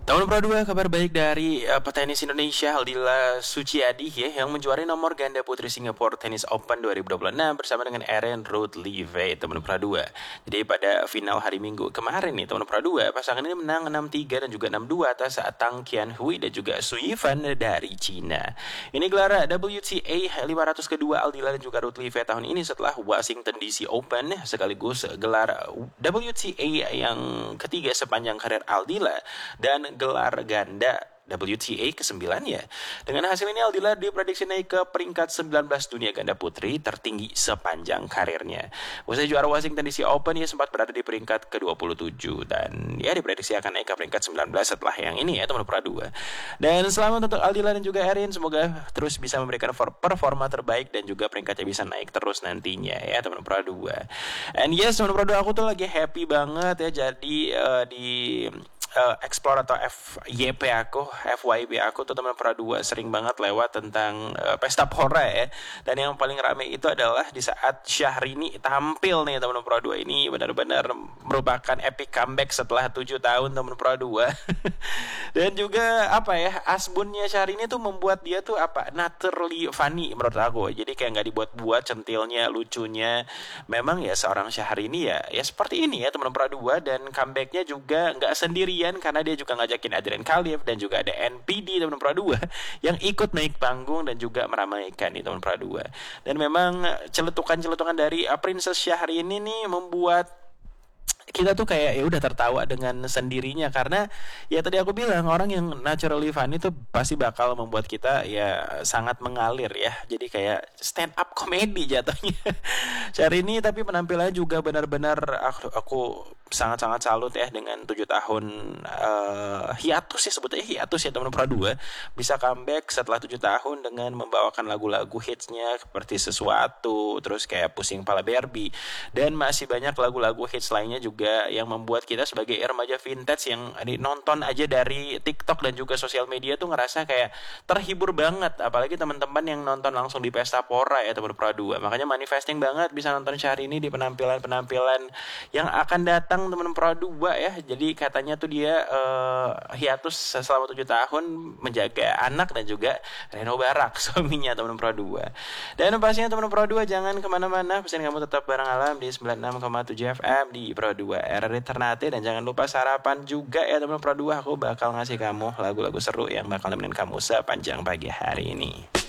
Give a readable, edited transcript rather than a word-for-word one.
Tahun Pro 2 kabar baik dari petenis Indonesia Aldila Suciadi ya, yang menjuarai nomor ganda putri Singapore Tennis Open 2026 bersama dengan Erin Ruth Levy teman Pro 2. Jadi pada final hari Minggu kemarin nih teman Pro 2, pasangan ini menang 6-3 dan juga 6-2 atas Tang Qianhui dan juga Su Yifan dari Cina. Ini gelar WTA 500 kedua Aldila dan juga Ruth Levy tahun ini setelah Washington DC Open, sekaligus gelar WTA yang ketiga sepanjang karir Aldila dan gelar ganda WTA ke-9 ya. Dengan hasil ini Aldila diprediksi naik ke peringkat 19 dunia ganda putri tertinggi sepanjang karirnya. Usai juara Washington DC Open ia sempat berada di peringkat ke-27 dan ya diprediksi akan naik ke peringkat 19 setelah yang ini ya teman Pradua. Dan selamat untuk Aldila dan juga Erin, semoga terus bisa memberikan performa terbaik dan juga peringkatnya bisa naik terus nantinya ya teman Pradua. And yes teman Pradua, aku tuh lagi happy banget ya, jadi di Explore atau FYP aku tuh teman Pradua sering banget lewat tentang pesta pora ya. Dan yang paling rame itu adalah di saat Syahrini tampil nih teman Pradua. Ini benar-benar merupakan epic comeback setelah 7 tahun teman Pradua. Dan juga apa ya, asbunnya Syahrini tuh membuat dia tuh naturally funny menurut aku. Jadi kayak nggak dibuat-buat, centilnya, lucunya. Memang ya seorang Syahrini ya seperti ini ya teman Pradua. Dan comebacknya juga nggak sendirian karena dia juga ngajakin Adrian Khalif dan juga ada NPD teman Pradua yang ikut naik panggung dan juga meramaikan nih teman Pradua. Dan memang celetukan-celetukan dari Princess Syahrini nih membuat kita tuh kayak ya udah tertawa dengan sendirinya, karena ya tadi aku bilang orang yang naturally funny tuh pasti bakal membuat kita ya sangat mengalir ya. Jadi kayak stand up comedy jatuhnya. Cari ini tapi penampilannya juga benar-benar aku sangat-sangat salut ya dengan 7 tahun hiatus ya, sebutnya hiatus ya teman Pradua, bisa comeback setelah 7 tahun dengan membawakan lagu-lagu hitsnya seperti Sesuatu, terus kayak Pusing Pala Barbie, dan masih banyak lagu-lagu hits lainnya juga yang membuat kita sebagai remaja vintage yang nonton aja dari TikTok dan juga sosial media tuh ngerasa kayak terhibur banget, apalagi teman-teman yang nonton langsung di Pesta Pora ya teman Pradua. Makanya manifesting banget bisa nonton Syahrini di penampilan-penampilan yang akan datang teman Pradua ya. Jadi katanya tuh dia hiatus selama 7 tahun menjaga anak dan juga Reno Barak suaminya teman Pradua. Dan pastinya teman Pradua jangan kemana-mana, pesan kamu tetap bareng Alam di 96,7 FM di Pradua RRI Ternate. Dan jangan lupa sarapan juga ya teman Pradua, aku bakal ngasih kamu lagu-lagu seru yang bakal nemenin kamu sepanjang pagi hari ini.